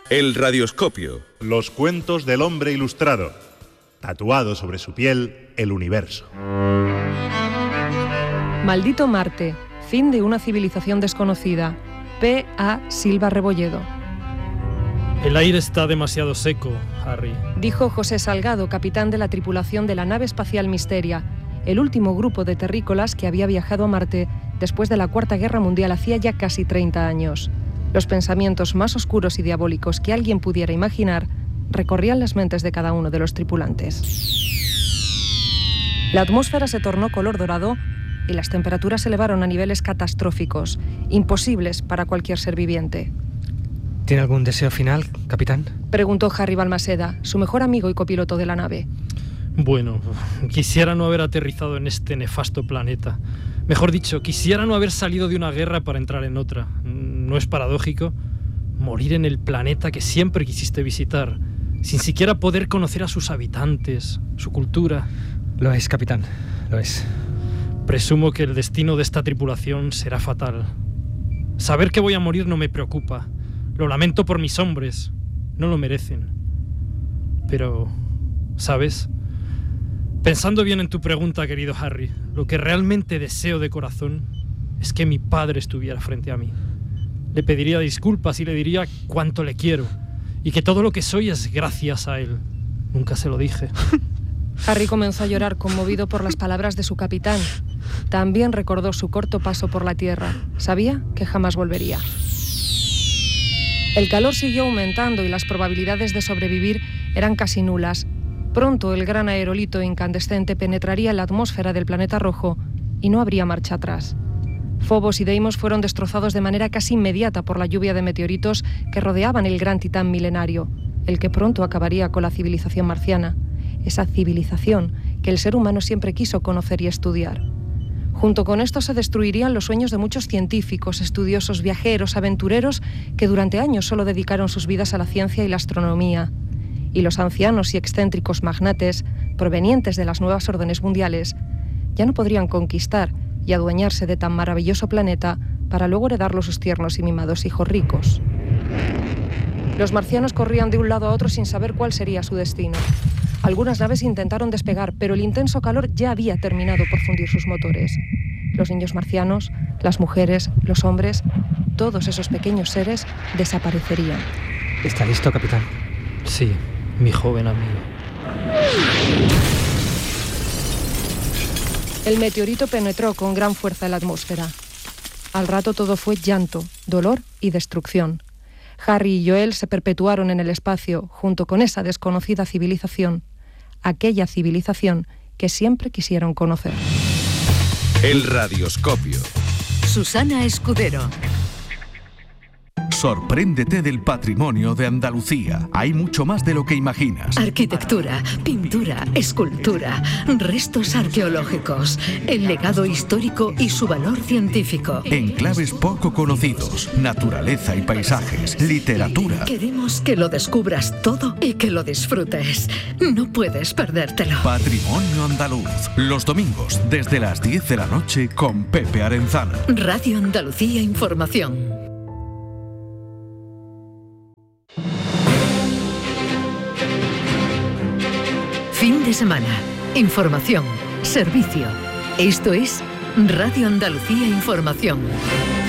El Radioscopio. Los cuentos del hombre ilustrado. Tatuado sobre su piel el universo. Maldito Marte. Fin de una civilización desconocida. P. A. Silva Rebolledo. El aire está demasiado seco, Harry. Dijo José Salgado, capitán de la tripulación de la nave espacial Misteria, el último grupo de terrícolas que había viajado a Marte después de la Cuarta Guerra Mundial hacía ya casi 30 años. Los pensamientos más oscuros y diabólicos que alguien pudiera imaginar recorrían las mentes de cada uno de los tripulantes. La atmósfera se tornó color dorado y las temperaturas se elevaron a niveles catastróficos, imposibles para cualquier ser viviente. ¿Tiene algún deseo final, capitán? Preguntó Harry Balmaseda, su mejor amigo y copiloto de la nave. Bueno, quisiera no haber aterrizado en este nefasto planeta. Mejor dicho, quisiera no haber salido de una guerra para entrar en otra. ¿No es paradójico? Morir en el planeta que siempre quisiste visitar, sin siquiera poder conocer a sus habitantes, su cultura. Lo es, capitán, lo es. Presumo que el destino de esta tripulación será fatal. Saber que voy a morir no me preocupa. Lo lamento por mis hombres. No lo merecen. Pero, ¿sabes? Pensando bien en tu pregunta, querido Harry, lo que realmente deseo de corazón es que mi padre estuviera frente a mí. Le pediría disculpas y le diría cuánto le quiero y que todo lo que soy es gracias a él. Nunca se lo dije. Harry comenzó a llorar conmovido por las palabras de su capitán. También recordó su corto paso por la Tierra. Sabía que jamás volvería. El calor siguió aumentando y las probabilidades de sobrevivir eran casi nulas. Pronto el gran aerolito incandescente penetraría en la atmósfera del planeta rojo y no habría marcha atrás. Phobos y Deimos fueron destrozados de manera casi inmediata por la lluvia de meteoritos que rodeaban el gran titán milenario, el que pronto acabaría con la civilización marciana, esa civilización que el ser humano siempre quiso conocer y estudiar. Junto con esto se destruirían los sueños de muchos científicos, estudiosos, viajeros, aventureros que durante años solo dedicaron sus vidas a la ciencia y la astronomía. Y los ancianos y excéntricos magnates, provenientes de las nuevas órdenes mundiales, ya no podrían conquistar y adueñarse de tan maravilloso planeta para luego heredarlo sus tiernos y mimados hijos ricos. Los marcianos corrían de un lado a otro sin saber cuál sería su destino. Algunas naves intentaron despegar, pero el intenso calor ya había terminado por fundir sus motores. Los niños marcianos, las mujeres, los hombres, todos esos pequeños seres desaparecerían. ¿Está listo, capitán? Sí, mi joven amigo. El meteorito penetró con gran fuerza en la atmósfera. Al rato todo fue llanto, dolor y destrucción. Harry y Joel se perpetuaron en el espacio junto con esa desconocida civilización, aquella civilización que siempre quisieron conocer. El Radioscopio. Susana Escudero. Sorpréndete del patrimonio de Andalucía. Hay mucho más de lo que imaginas. Arquitectura, pintura, escultura, restos arqueológicos, el legado histórico y su valor científico. Enclaves poco conocidos, naturaleza y paisajes, literatura. Queremos que lo descubras todo y que lo disfrutes. No puedes perdértelo. Patrimonio andaluz. Los domingos, desde las 10 de la noche, con Pepe Arenzano. Radio Andalucía Información. Fin de semana. Información. Servicio. Esto es Radio Andalucía Información.